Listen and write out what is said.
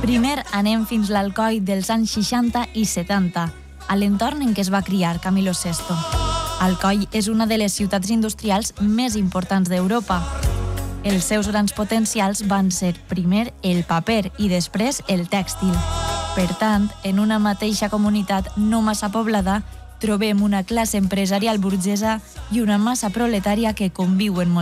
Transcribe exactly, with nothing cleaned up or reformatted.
Primer anem fins l'Alcoi dels anys seixanta i setanta, a l'entorn en què es va criar Camilo sesto. Alcoi és una de les ciutats industrials més importants d'Europa. Els seus grans potencials van ser primer el paper i després el tèxtil. Per tant, en una mateixa comunitat no massa poblada, trobem una classe empresarial burgesa i una massa proletària que conviuen molt